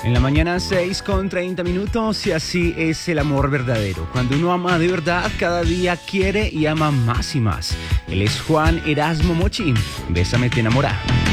En la mañana 6:30 y así es el amor verdadero. Cuando uno ama de verdad, cada día quiere y ama más y más. Él es Juan Erasmo Mochi. Bésame, te enamora.